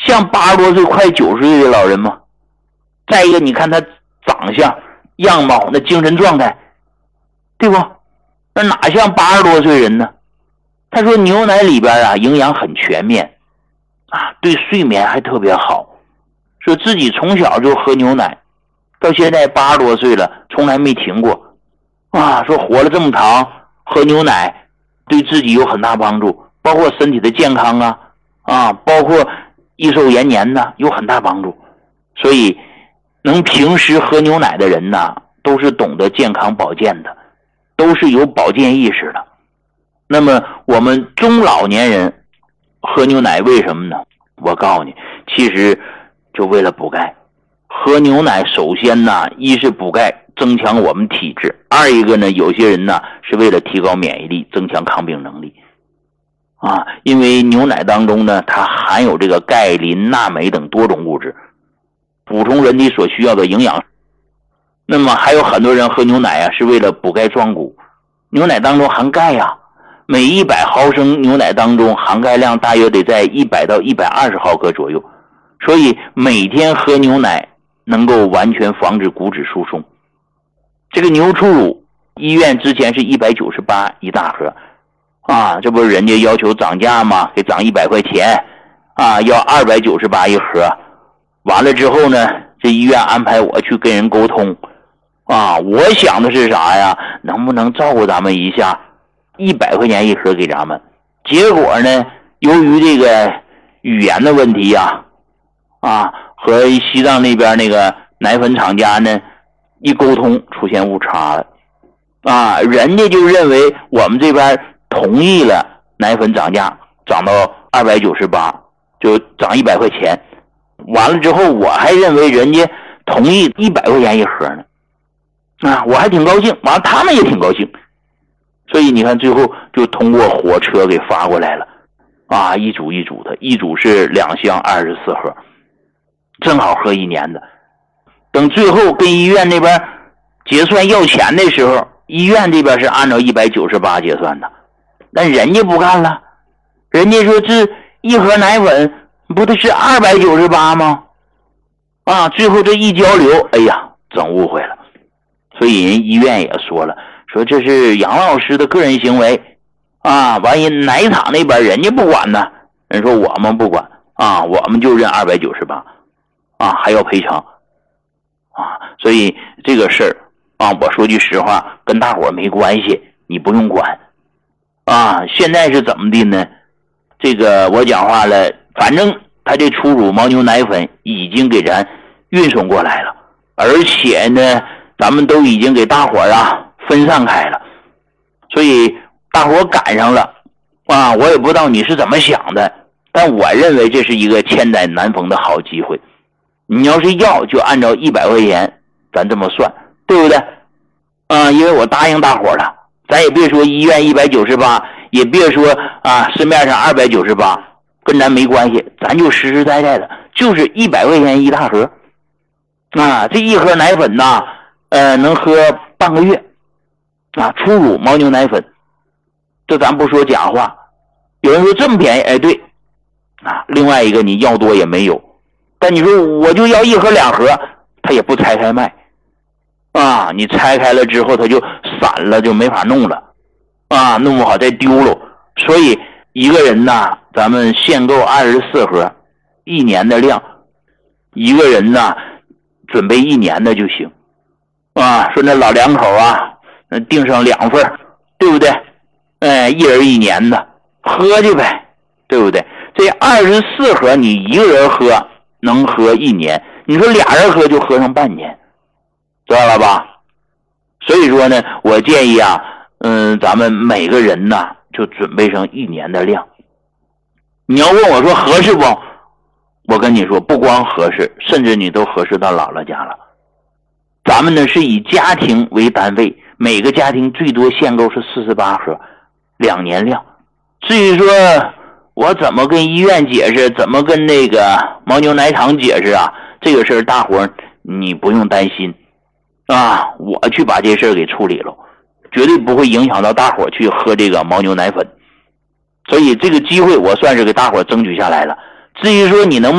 像80多岁快90岁的老人吗？再一个你看他长相样貌，那精神状态，对不？那哪像80多岁人呢？他说牛奶里边啊营养很全面啊，对睡眠还特别好，说自己从小就喝牛奶，到现在80多岁了从来没停过啊，说活了这么长，喝牛奶对自己有很大帮助，包括身体的健康啊，包括益寿延年呢有很大帮助。所以能平时喝牛奶的人呢，都是懂得健康保健的，都是有保健意识的。那么我们中老年人喝牛奶为什么呢？我告诉你，其实就为了补钙。喝牛奶首先呢，一是补钙增强我们体质，二一个呢，有些人呢是为了提高免疫力，增强抗病能力啊。因为牛奶当中呢，它含有这个钙、磷、钠、镁等多种物质，补充人体所需要的营养。那么还有很多人喝牛奶啊，是为了补钙壮骨。牛奶当中含钙啊，每100毫升牛奶当中含钙量大约得在100到120毫克左右，所以每天喝牛奶能够完全防止骨质疏松。这个牛初乳医院之前是198一大盒啊，这不是人家要求涨价吗？给涨100块钱啊，要298一盒。完了之后呢，这医院安排我去跟人沟通啊，我想的是啥呀？能不能照顾咱们一下，100块钱一盒给咱们。结果呢，由于这个语言的问题呀，和西藏那边那个奶粉厂家呢一沟通出现误差了啊，人家就认为我们这边同意了奶粉涨价，涨到298，就涨100块钱。完了之后我还认为人家同意100块钱一盒呢啊，我还挺高兴，完了他们也挺高兴。所以你看最后就通过火车给发过来了啊，一组一组的，一组是2箱24盒，正好喝1年的。等最后跟医院那边结算要钱的时候，医院这边是按照198结算的，但人家不干了，人家说这一盒奶粉不得是298吗？啊，最后这一交流，哎呀，整误会了。所以人医院也说了，说这是杨老师的个人行为啊，万一奶厂那边人家不管呢，人说我们不管啊，我们就认298啊，还要赔偿啊。所以这个事儿啊，我说句实话，跟大伙没关系，你不用管啊。现在是怎么的呢？这个我讲话了，反正他这初乳牦牛奶粉已经给咱运送过来了，而且呢咱们都已经给大伙分散开了，所以大伙赶上了啊！我也不知道你是怎么想的，但我认为这是一个千载难逢的好机会。你要是要，就按照100块钱咱这么算，对不对？因为我答应大伙了，咱也别说医院198，也别说市面上298，跟咱没关系，咱就实实在在的，就是100块钱一大盒啊！这一盒奶粉呐，能喝半个月啊，初乳牦牛奶粉，这咱不说假话。有人说这么便宜，哎，对啊。另外一个你要多也没有，但你说我就要1盒2盒，他也不拆开卖啊，你拆开了之后它就散了，就没法弄了啊，弄不好再丢了。所以一个人呐，咱们限购24盒，1年的量，一个人呐准备1年的就行啊。说那老两口订上2份，对不对？一人1年的喝去呗，对不对？这24盒你一个人喝能喝1年，你说俩人喝就喝上半年，知道了吧？所以说呢，我建议咱们每个人呢就准备上1年的量。你要问我说合适不？我跟你说，不光合适，甚至你都合适到姥姥家了。咱们呢是以家庭为单位，每个家庭最多限购是48盒，2年量。至于说我怎么跟医院解释，怎么跟那个牦牛奶厂解释这个事儿大伙儿你不用担心我去把这事儿给处理了，绝对不会影响到大伙儿去喝这个牦牛奶粉。所以这个机会我算是给大伙儿争取下来了。至于说你能不能